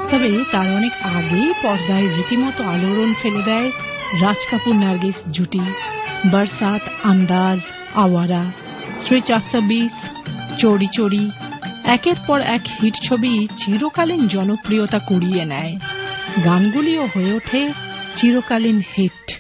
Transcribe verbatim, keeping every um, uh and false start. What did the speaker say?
তবে তার অনেক আগেই পর্দায় রীতিমতো আলোড়ন ফেলে দেয় রাজ কাপুর নার্গিস জুটি। বরসাত, আন্দাজ, আওয়ারা, শ্রী চারশো বিশ, চোরি চোরি একের পর এক হিট ছবি চিরকালীন জনপ্রিয়তা কুড়িয়ে নেয়। গানগুলিও হয়ে ওঠে চিরকালীন হিট।